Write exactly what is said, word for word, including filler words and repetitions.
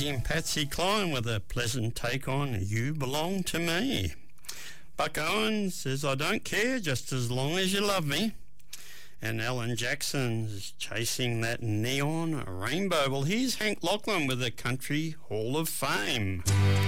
and Patsy Cline with a pleasant take on You Belong to Me. Buck Owens says, I don't care just as long as you love me. And Alan Jackson's Chasing That Neon Rainbow. Well, here's Hank Lachlan with the Country Hall of Fame.